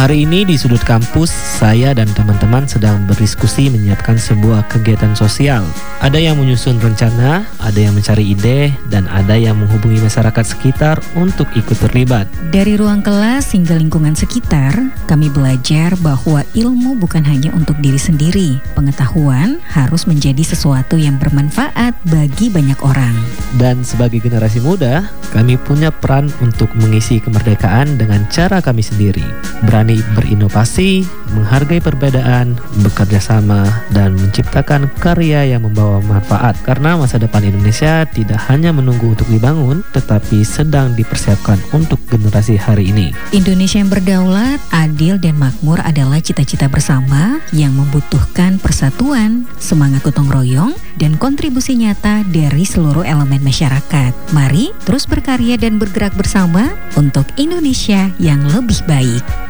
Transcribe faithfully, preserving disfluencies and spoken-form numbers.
Hari ini di sudut kampus, saya dan teman-teman sedang berdiskusi menyiapkan sebuah kegiatan sosial. Ada yang menyusun rencana, ada yang mencari ide, dan ada yang menghubungi masyarakat sekitar untuk ikut terlibat. Dari ruang kelas hingga lingkungan sekitar, kami belajar bahwa ilmu bukan hanya untuk diri sendiri. Pengetahuan harus menjadi sesuatu yang bermanfaat bagi banyak orang. Dan sebagai generasi muda, kami punya peran untuk mengisi kemerdekaan dengan cara kami sendiri. Berani berinovasi, menghargai perbedaan, bekerja sama, dan menciptakan karya yang membawa manfaat. Karena masa depan Indonesia tidak hanya menunggu untuk dibangun, tetapi sedang dipersiapkan untuk generasi hari ini. Indonesia yang berdaulat, adil, dan makmur adalah cita-cita bersama yang membutuhkan persatuan, semangat gotong royong, dan kontribusi nyata dari seluruh elemen masyarakat. Mari terus berkarya dan bergerak bersama untuk Indonesia yang lebih baik.